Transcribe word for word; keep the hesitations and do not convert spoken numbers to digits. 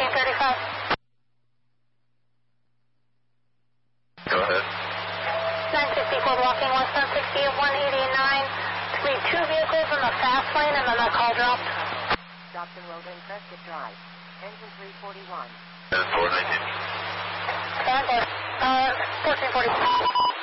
fourteen thirty-five. Go ahead. nine sixty-four walking west on sixty at one eighty-nine. Three two vehicles in the fast lane and then that call dropped. Dobson Road and Prescott Drive. Engine three forty-one. And four nineteen. Uh, fourteen forty-two.